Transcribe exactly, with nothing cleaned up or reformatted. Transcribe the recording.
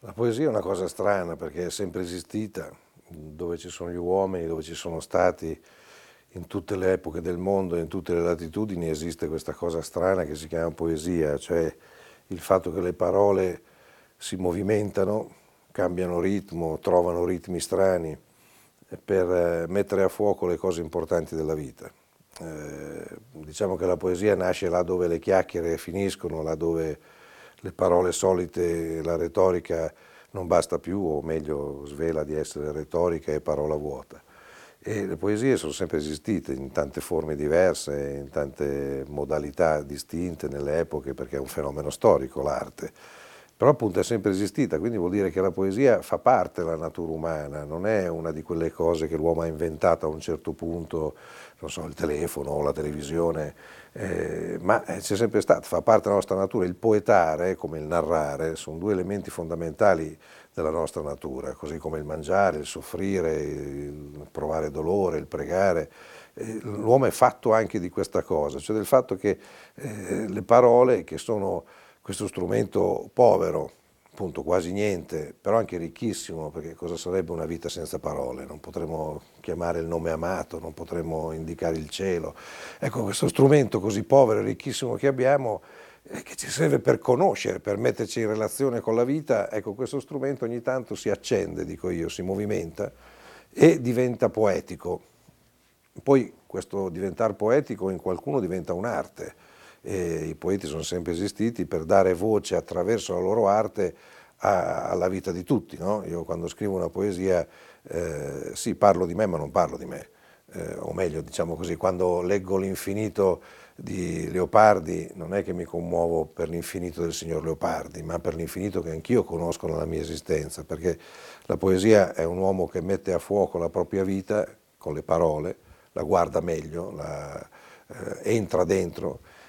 La poesia è una cosa strana perché è sempre esistita, dove ci sono gli uomini, dove ci sono stati, in tutte le epoche del mondo, in tutte le latitudini esiste questa cosa strana che si chiama poesia, cioè il fatto che le parole si movimentano, cambiano ritmo, trovano ritmi strani per eh, mettere a fuoco le cose importanti della vita. Eh, diciamo che la poesia nasce là dove le chiacchiere finiscono, là dove le parole solite, la retorica non basta più, o meglio svela di essere retorica e parola vuota. E le poesie sono sempre esistite in tante forme diverse, in tante modalità distinte nelle epoche, perché è un fenomeno storico l'arte. Però appunto è sempre esistita, quindi vuol dire che la poesia fa parte della natura umana, non è una di quelle cose che l'uomo ha inventato a un certo punto, non so, il telefono o la televisione, eh, ma c'è sempre stata, fa parte della nostra natura. Il poetare, come il narrare, sono due elementi fondamentali della nostra natura, così come il mangiare, il soffrire, il provare dolore, il pregare. Eh, l'uomo è fatto anche di questa cosa, cioè del fatto che eh, le parole, che sono questo strumento povero, appunto quasi niente, però anche ricchissimo, perché cosa sarebbe una vita senza parole? Non potremmo chiamare il nome amato, non potremmo indicare il cielo. Ecco, questo strumento così povero e ricchissimo che abbiamo, eh, che ci serve per conoscere, per metterci in relazione con la vita, ecco, questo strumento ogni tanto si accende, dico io, si movimenta e diventa poetico. Poi questo diventare poetico in qualcuno diventa un'arte. E i poeti sono sempre esistiti per dare voce attraverso la loro arte a, alla vita di tutti, no? Io quando scrivo una poesia, eh, sì, parlo di me, ma non parlo di me. Eh, o meglio, diciamo così, quando leggo l'infinito di Leopardi, non è che mi commuovo per l'infinito del signor Leopardi, ma per l'infinito che anch'io conosco nella mia esistenza, perché la poesia è un uomo che mette a fuoco la propria vita con le parole, la guarda meglio, la, eh, entra dentro